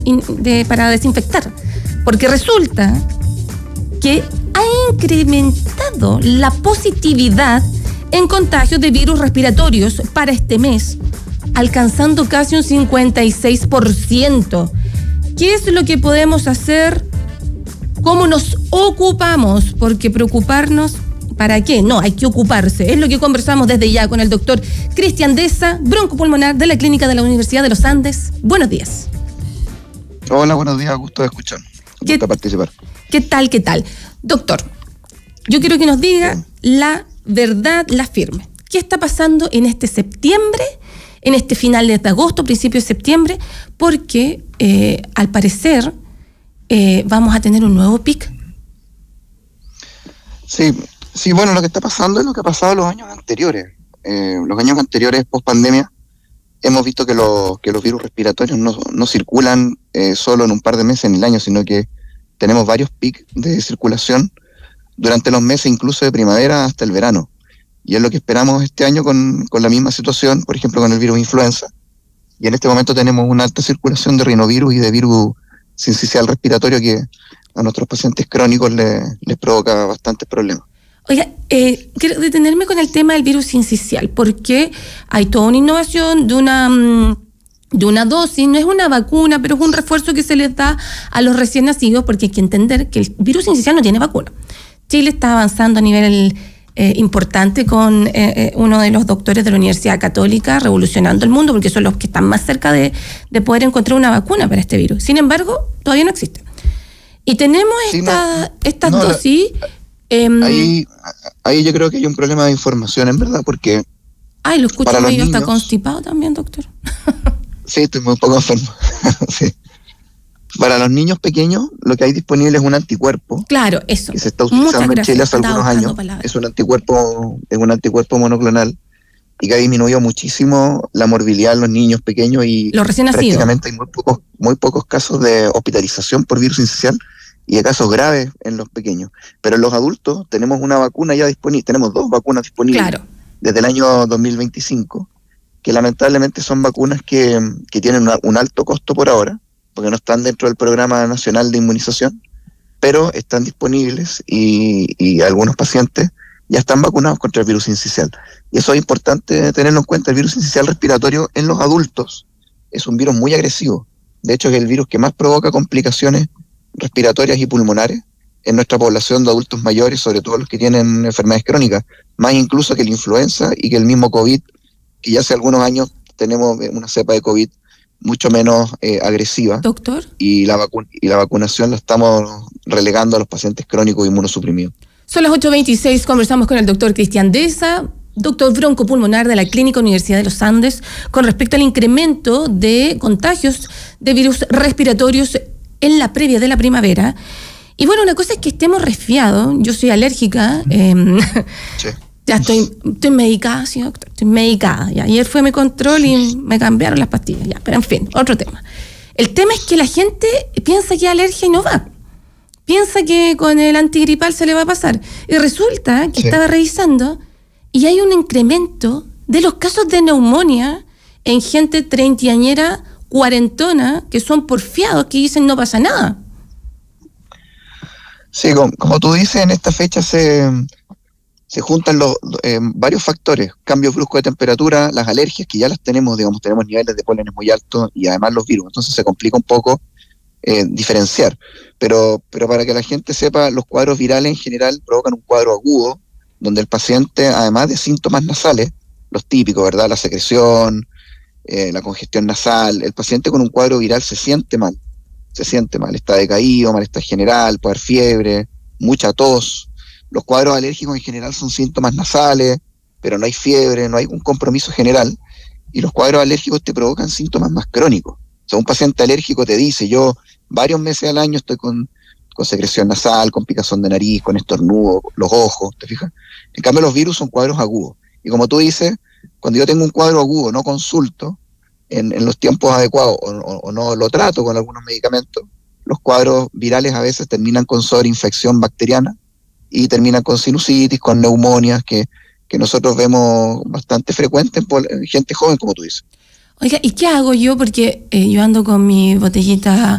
para desinfectar, porque resulta que ha incrementado la positividad en contagios de virus respiratorios para este mes, alcanzando casi un 56%. ¿Qué es lo que podemos hacer? ¿Cómo nos ocupamos? Porque preocuparnos, ¿para qué? No, hay que ocuparse. Es lo que conversamos desde ya con el doctor Cristian Deza, broncopulmonar de la Clínica de la Universidad de los Andes. Buenos días. Hola, buenos días, gusto de escuchar. Gusto participar. ¿Qué tal? Doctor, yo quiero que nos diga la verdad, la firme. ¿Qué está pasando en este septiembre, en este final de agosto, principio de septiembre? Porque al parecer vamos a tener un nuevo pic. Sí, bueno, lo que está pasando es lo que ha pasado los años anteriores. Los años anteriores, post pandemia, hemos visto que los virus respiratorios no circulan solo en un par de meses en el año, sino que tenemos varios picos de circulación durante los meses incluso de primavera hasta el verano. Y es lo que esperamos este año con la misma situación, por ejemplo, con el virus influenza. Y en este momento tenemos una alta circulación de rinovirus y de virus sincicial respiratorio que a nuestros pacientes crónicos les provoca bastantes problemas. Oiga, quiero detenerme con el tema del virus sincicial, porque hay toda una innovación de una dosis, no es una vacuna, pero es un refuerzo que se les da a los recién nacidos, porque hay que entender que el virus sincicial no tiene vacuna. Chile está avanzando a nivel importante con uno de los doctores de la Universidad Católica, revolucionando el mundo, porque son los que están más cerca de poder encontrar una vacuna para este virus. Sin embargo, todavía no existe. Y tenemos estas dosis... Ahí yo creo que hay un problema de información, en verdad, porque... Ay, lo escucho medio, está constipado también, doctor. Sí, estoy muy poco enfermo. Sí. Para los niños pequeños, lo que hay disponible es un anticuerpo. Claro, eso. Que se está utilizando en Chile hace algunos años. Es un anticuerpo monoclonal y que ha disminuido muchísimo la morbilidad en los niños pequeños y los recién nacidos. Prácticamente hay muy pocos casos de hospitalización por virus sincicial y de casos graves en los pequeños. Pero en los adultos tenemos una vacuna ya disponible, tenemos 2 vacunas disponibles desde el año 2025, que lamentablemente son vacunas que tienen un alto costo por ahora, porque no están dentro del Programa Nacional de Inmunización, pero están disponibles y algunos pacientes ya están vacunados contra el virus sincicial. Y eso es importante tenerlo en cuenta. El virus sincicial respiratorio en los adultos es un virus muy agresivo. De hecho, es el virus que más provoca complicaciones respiratorias y pulmonares en nuestra población de adultos mayores, sobre todo los que tienen enfermedades crónicas, más incluso que la influenza y que el mismo COVID, que ya hace algunos años tenemos una cepa de COVID mucho menos agresiva. Doctor. Y la vacunación la estamos relegando a los pacientes crónicos inmunosuprimidos. Son las 8:26, conversamos con el doctor Cristian Deza, doctor broncopulmonar de la Clínica Universidad de los Andes, con respecto al incremento de contagios de virus respiratorios en la previa de la primavera. Y bueno, una cosa es que estemos resfriados. Yo soy alérgica. Sí. Ya estoy medicada, sí, doctor. Estoy medicada. Ya. Ayer fue a mi control y me cambiaron las pastillas. Ya. Pero en fin, otro tema. El tema es que la gente piensa que es alergia y no va. Piensa que con el antigripal se le va a pasar. Y resulta que estaba revisando y hay un incremento de los casos de neumonía en gente treintañera, cuarentona, que son porfiados, que dicen no pasa nada. Sí, como tú dices, en esta fecha se juntan varios factores: cambios bruscos de temperatura, las alergias, que ya las tenemos, tenemos niveles de pólenes muy altos, y además los virus. Entonces se complica un poco diferenciar. Pero para que la gente sepa, los cuadros virales en general provocan un cuadro agudo, donde el paciente, además de síntomas nasales, los típicos, ¿verdad? La secreción, la congestión nasal, el paciente con un cuadro viral se siente mal, está decaído, malestar general, puede haber fiebre, mucha tos. Los cuadros alérgicos en general son síntomas nasales, pero no hay fiebre, no hay un compromiso general, y los cuadros alérgicos te provocan síntomas más crónicos. O sea, un paciente alérgico te dice: yo varios meses al año estoy con secreción nasal, con picazón de nariz, con estornudo, los ojos, ¿te fijas? En cambio, los virus son cuadros agudos. Y como tú dices, cuando yo tengo un cuadro agudo, no consulto en los tiempos adecuados o no lo trato con algunos medicamentos, los cuadros virales a veces terminan con sobreinfección bacteriana y terminan con sinusitis, con neumonias que nosotros vemos bastante frecuentes en gente joven, como tú dices. Oiga, ¿y qué hago yo? Porque yo ando con mi botellita